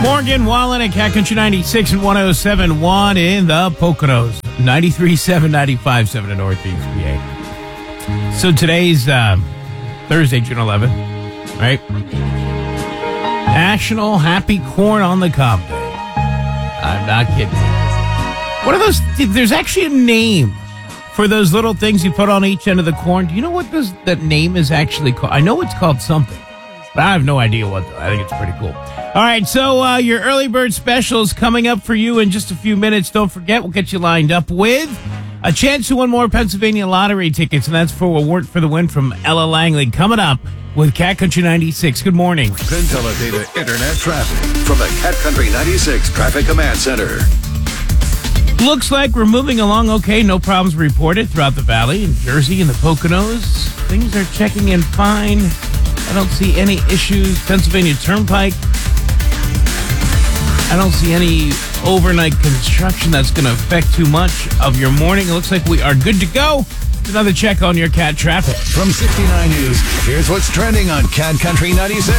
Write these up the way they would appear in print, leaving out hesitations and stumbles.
Morgan Wallen at Cat Country 96 and 107.1 in the Poconos. 93.7, 95.7 in Northeast PA. So today's Thursday, June 11th, right? National Happy Corn on the Cob Day. I'm not kidding. What are those? There's actually a name for those little things you put on each end of the corn. Do you know what that name is actually called? I know it's called something, but I have no idea what. I think it's pretty cool. All right, so your early bird special is coming up for you in just a few minutes. Don't forget, we'll get you lined up with a chance to win more Pennsylvania lottery tickets, and that's for a Wart for the Win from Ella Langley. Coming up with Cat Country 96. Good morning. PenTeleData Internet traffic from the Cat Country 96 Traffic Command Center. Looks like we're moving along okay. No problems reported throughout the valley, in Jersey and the Poconos. Things are checking in fine. I don't see any issues. Pennsylvania Turnpike. I don't see any overnight construction that's going to affect too much of your morning. It looks like we are good to go. Another check on your Cat traffic. From 69 News, here's what's trending on Cat Country 96.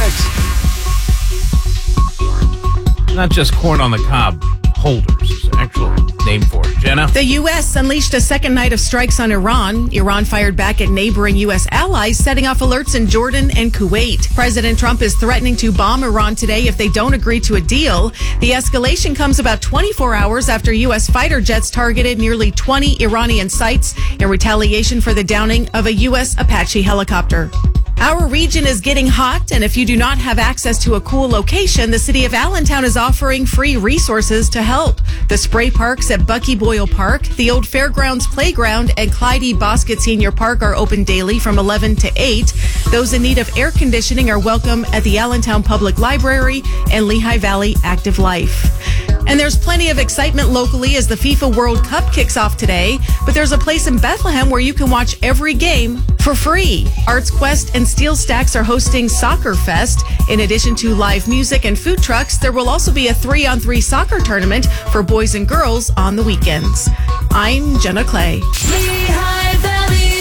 Not just corn on the cob holders. There's an actual name for it. Jenna? The U.S. unleashed a second night of strikes on Iran. Iran fired back at neighboring U.S. allies, setting off alerts in Jordan and Kuwait. President Trump is threatening to bomb Iran today if they don't agree to a deal. The escalation comes about 24 hours after U.S. fighter jets targeted nearly 20 Iranian sites in retaliation for the downing of a U.S. Apache helicopter. Our region is getting hot, and if you do not have access to a cool location, the city of Allentown is offering free resources to help. The spray parks at Bucky Boyle Park, the old Fairgrounds Playground, and Clyde E. Bosket Senior Park are open daily from 11 to 8. Those in need of air conditioning are welcome at the Allentown Public Library and Lehigh Valley Active Life. And there's plenty of excitement locally as the FIFA World Cup kicks off today, but there's a place in Bethlehem where you can watch every game for free. Arts Quest and Steel Stacks are hosting Soccer Fest. In addition to live music and food trucks, there will also be a 3-on-3 soccer tournament for boys and girls on the weekends. I'm Jenna Clay. Lehigh Valley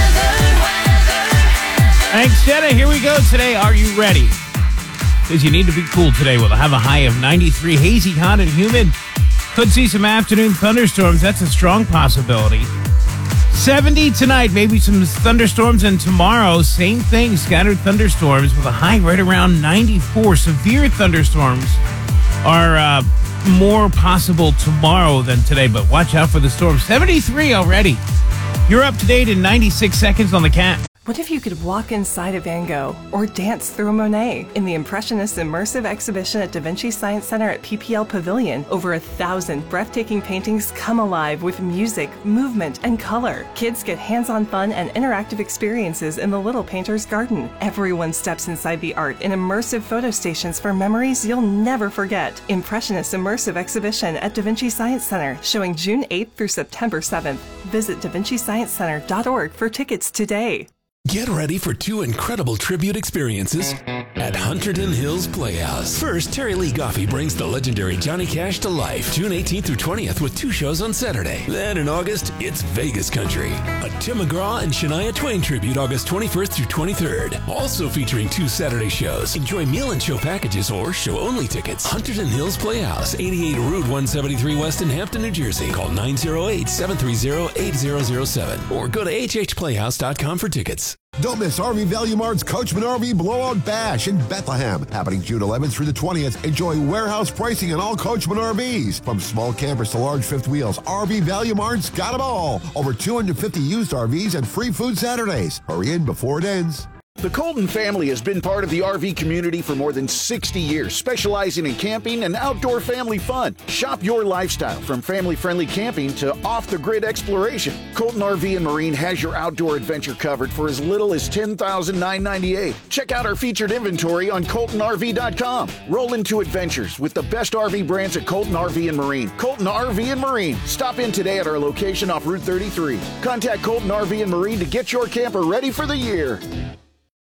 weather. Thanks, Jenna. Here we go today. Are you ready? Because you need to be cool today. We'll have a high of 93, hazy, hot, and humid. Could see some afternoon thunderstorms. That's a strong possibility. 70 tonight, maybe some thunderstorms, and tomorrow, same thing, scattered thunderstorms with a high right around 94. Severe thunderstorms are more possible tomorrow than today, but watch out for the storm. 73 already. You're up to date in 96 seconds on the Cat. What if you could walk inside a Van Gogh or dance through a Monet? In the Impressionist Immersive Exhibition at Da Vinci Science Center at PPL Pavilion, over 1,000 breathtaking paintings come alive with music, movement, and color. Kids get hands-on fun and interactive experiences in the Little Painter's Garden. Everyone steps inside the art in immersive photo stations for memories you'll never forget. Impressionist Immersive Exhibition at Da Vinci Science Center, showing June 8th through September 7th. Visit davincisciencecenter.org for tickets today. Get ready for two incredible tribute experiences at Hunterdon Hills Playhouse. First, Terry Lee Goffey brings the legendary Johnny Cash to life, June 18th through 20th with 2 shows on Saturday. Then in August, it's Vegas Country, a Tim McGraw and Shania Twain tribute August 21st through 23rd. Also featuring 2 Saturday shows. Enjoy meal and show packages or show-only tickets. Hunterdon Hills Playhouse, 88 Route 173 West in Hampton, New Jersey. Call 908-730-8007 or go to hhplayhouse.com for tickets. Don't miss RV Value Mart's Coachman RV Blowout Bash in Bethlehem. Happening June 11th through the 20th. Enjoy warehouse pricing on all Coachman RVs. From small campers to large fifth wheels, RV Value Mart's got them all. Over 250 used RVs and free food Saturdays. Hurry in before it ends. The Colton family has been part of the RV community for more than 60 years, specializing in camping and outdoor family fun. Shop your lifestyle from family-friendly camping to off-the-grid exploration. Colton RV and Marine has your outdoor adventure covered for as little as $10,998. Check out our featured inventory on ColtonRV.com. Roll into adventures with the best RV brands at Colton RV and Marine. Colton RV and Marine. Stop in today at our location off Route 33. Contact Colton RV and Marine to get your camper ready for the year.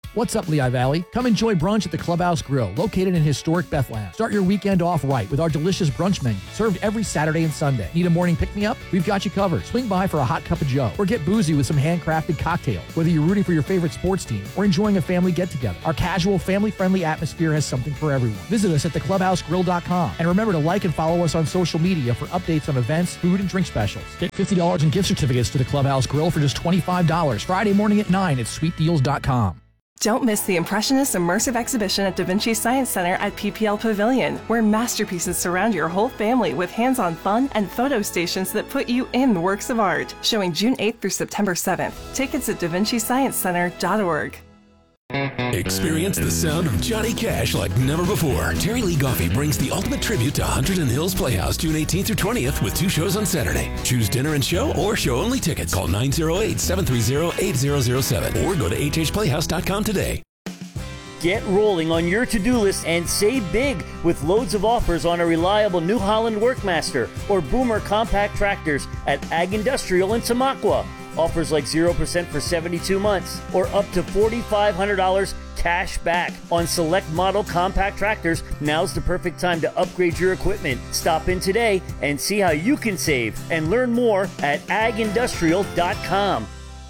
What's up, Lehigh Valley? Come enjoy brunch at the Clubhouse Grill, located in historic Bethlehem. Start your weekend off right with our delicious brunch menu, served every Saturday and Sunday. Need a morning pick-me-up? We've got you covered. Swing by for a hot cup of joe, or get boozy with some handcrafted cocktails. Whether you're rooting for your favorite sports team or enjoying a family get-together, our casual, family-friendly atmosphere has something for everyone. Visit us at theclubhousegrill.com. And remember to like and follow us on social media for updates on events, food, and drink specials. Get $50 in gift certificates to the Clubhouse Grill for just $25 Friday morning at 9 at sweetdeals.com. Don't miss the Impressionist Immersive Exhibition at Da Vinci Science Center at PPL Pavilion, where masterpieces surround your whole family with hands-on fun and photo stations that put you in the works of art. Showing June 8th through September 7th. Tickets at davincisciencecenter.org. Experience the sound of Johnny Cash like never before. Terry Lee Goffey brings the ultimate tribute to Hunterdon Hills Playhouse June 18th through 20th with 2 shows on Saturday. Choose dinner and show or show-only tickets. Call 908-730-8007 or go to hhplayhouse.com today. Get rolling on your to-do list and save big with loads of offers on a reliable New Holland Workmaster or Boomer compact tractors at Ag Industrial in Tamaqua. Offers like 0% for 72 months or up to $4,500 cash back on select model compact tractors. Now's the perfect time to upgrade your equipment. Stop in today and see how you can save and learn more at agindustrial.com.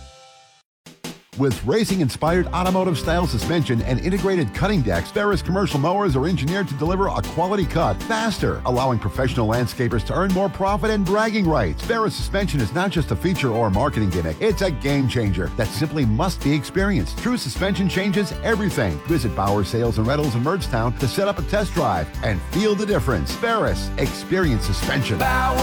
With racing-inspired automotive-style suspension and integrated cutting decks, Ferris commercial mowers are engineered to deliver a quality cut faster, allowing professional landscapers to earn more profit and bragging rights. Ferris suspension is not just a feature or a marketing gimmick. It's a game changer that simply must be experienced. True suspension changes everything. Visit Bauer Sales and Rentals in Myrdstown to set up a test drive and feel the difference. Ferris, experience suspension.